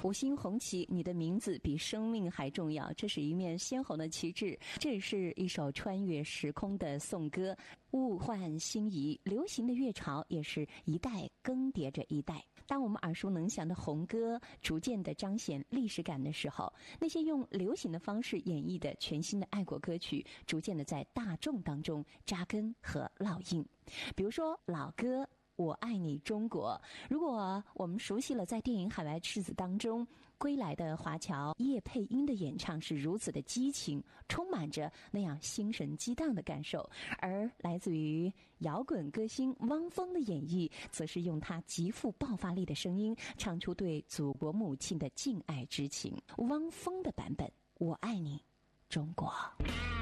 五星红旗，你的名字比生命还重要。这是一面鲜红的旗帜，这也是一首穿越时空的颂歌，物换星移。流行的乐潮也是一代更迭着一代。当我们耳熟能详的红歌逐渐的彰显历史感的时候，那些用流行的方式演绎的全新的爱国歌曲，逐渐的在大众当中扎根和烙印。比如说老歌我爱你中国，如果我们熟悉了在电影《海外赤子》当中归来的华侨叶佩英的演唱是如此的激情，充满着那样心神激荡的感受，而来自于摇滚歌星汪峰的演绎则是用他极富爆发力的声音唱出对祖国母亲的敬爱之情。汪峰的版本我爱你中国。